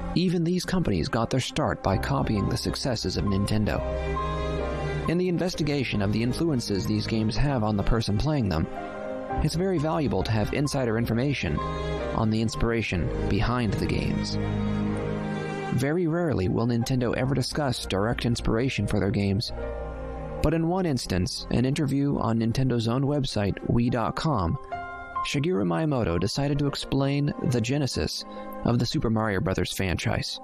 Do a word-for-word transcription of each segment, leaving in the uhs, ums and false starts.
Even these companies got their start by copying the successes of Nintendo. In the investigation of the influences these games have on the person playing them, it's very valuable to have insider information on the inspiration behind the games. Very rarely will Nintendo ever discuss direct inspiration for their games, but in one instance, an interview on Nintendo's own website, Wii dot com, Shigeru Miyamoto decided to explain the genesis of the Super Mario Bros. Franchise.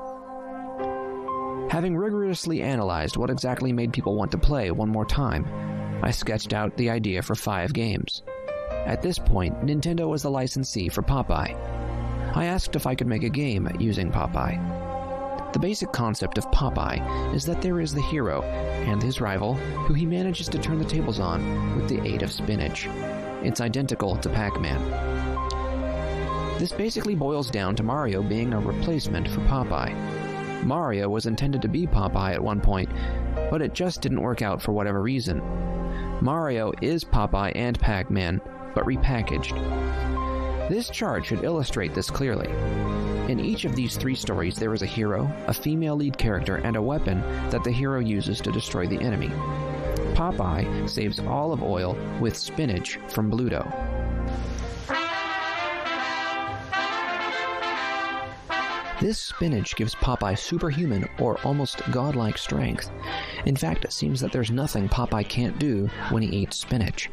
Having rigorously analyzed what exactly made people want to play one more time, I sketched out the idea for five games. At this point, Nintendo was the licensee for Popeye. I asked if I could make a game using Popeye. The basic concept of Popeye is that there is the hero and his rival who he manages to turn the tables on with the aid of spinach. It's identical to Pac-Man. This basically boils down to Mario being a replacement for Popeye. Mario was intended to be Popeye at one point, but it just didn't work out for whatever reason. Mario is Popeye and Pac-Man, but repackaged. This chart should illustrate this clearly. In each of these three stories, there is a hero, a female lead character, and a weapon that the hero uses to destroy the enemy. Popeye saves olive oil with spinach from Bluto. This spinach gives Popeye superhuman or almost godlike strength. In fact, it seems that there's nothing Popeye can't do when he eats spinach.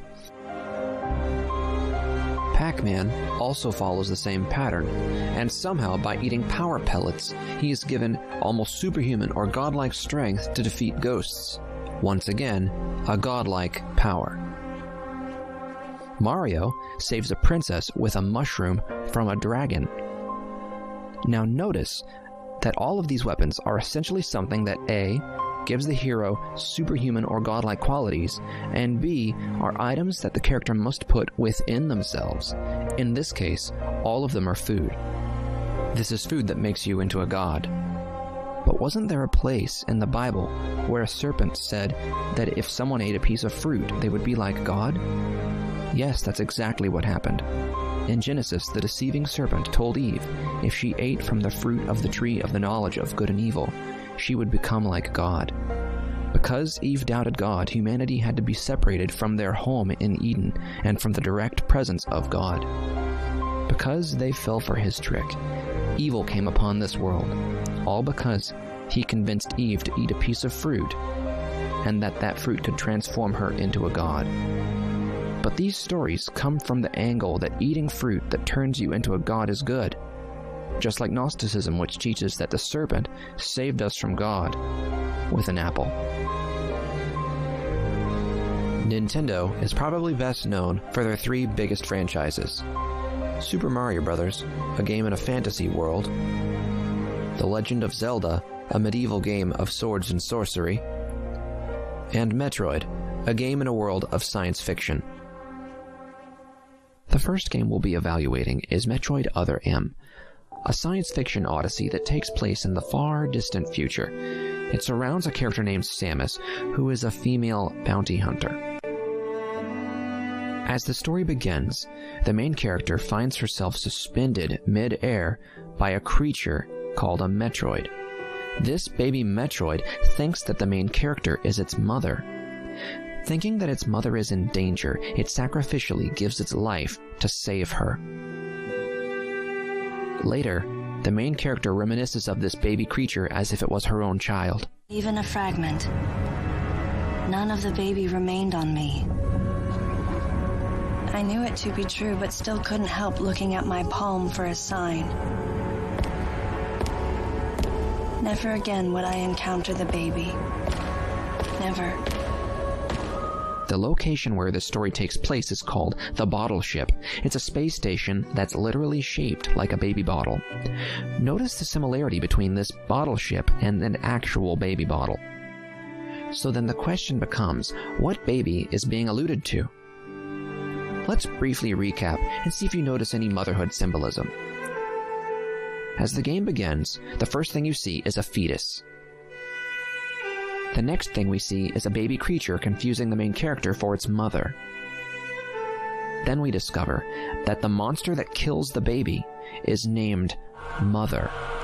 Pac-Man also follows the same pattern, and somehow by eating power pellets, he is given almost superhuman or godlike strength to defeat ghosts. Once again, a godlike power. Mario saves a princess with a mushroom from a dragon. Now notice that all of these weapons are essentially something that A, gives the hero superhuman or godlike qualities, and B, are items that the character must put within themselves. In this case, all of them are food. This is food that makes you into a god. But wasn't there a place in the Bible where a serpent said that if someone ate a piece of fruit, they would be like God? Yes, that's exactly what happened. In Genesis, the deceiving serpent told Eve if she ate from the fruit of the tree of the knowledge of good and evil, she would become like God. Because Eve doubted God, humanity had to be separated from their home in Eden and from the direct presence of God. Because they fell for his trick, evil came upon this world, all because he convinced Eve to eat a piece of fruit, and that that fruit could transform her into a god. But these stories come from the angle that eating fruit that turns you into a god is good. Just like Gnosticism, which teaches that the serpent saved us from God with an apple. Nintendo is probably best known for their three biggest franchises. Super Mario Bros., a game in a fantasy world. The Legend of Zelda, a medieval game of swords and sorcery. And Metroid, a game in a world of science fiction. The first game we'll be evaluating is Metroid Other M, a science fiction odyssey that takes place in the far distant future. It surrounds a character named Samus, who is a female bounty hunter. As the story begins, the main character finds herself suspended mid-air by a creature called a Metroid. This baby Metroid thinks that the main character is its mother. Thinking that its mother is in danger, it sacrificially gives its life to save her. Later, the main character reminisces of this baby creature as if it was her own child. Even a fragment. None of the baby remained on me. I knew it to be true, but still couldn't help looking at my palm for a sign. Never again would I encounter the baby. Never. The location where this story takes place is called the Bottle Ship. It's a space station that's literally shaped like a baby bottle. Notice the similarity between this bottle ship and an actual baby bottle. So then the question becomes, what baby is being alluded to? Let's briefly recap and see if you notice any motherhood symbolism. As the game begins, the first thing you see is a fetus. The next thing we see is a baby creature confusing the main character for its mother. Then we discover that the monster that kills the baby is named Mother.